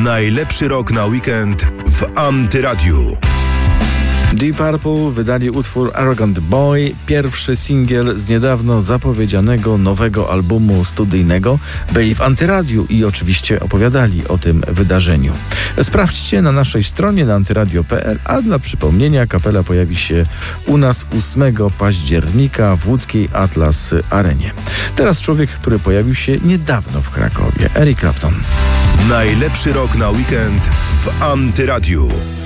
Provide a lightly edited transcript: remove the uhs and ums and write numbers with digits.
Najlepszy rok na weekend w Antyradiu. Deep Purple wydali utwór Arrogant Boy, pierwszy singiel z niedawno zapowiedzianego nowego albumu studyjnego. Byli w Antyradiu i oczywiście opowiadali o tym wydarzeniu. Sprawdźcie na naszej stronie na antyradio.pl, a dla przypomnienia kapela pojawi się u nas 8 października w łódzkiej Atlas Arenie. Teraz człowiek, który pojawił się niedawno w Krakowie, Eric Clapton. Najlepszy rok na weekend w Antyradiu.